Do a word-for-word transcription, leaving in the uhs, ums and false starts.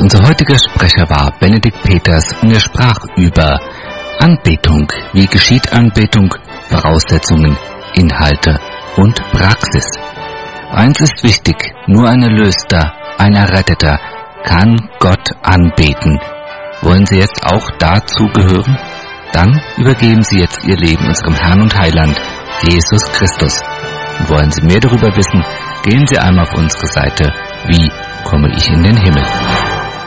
Unser heutiger Sprecher war Benedikt Peters und er sprach über Anbetung. Wie geschieht Anbetung? Voraussetzungen, Inhalte und Praxis. Eins ist wichtig, nur ein Erlöster, ein Erretteter kann Gott anbeten. Wollen Sie jetzt auch dazu gehören? Dann übergeben Sie jetzt Ihr Leben unserem Herrn und Heiland, Jesus Christus. Und wollen Sie mehr darüber wissen, gehen Sie einmal auf unsere Seite, wie komme ich in den Himmel?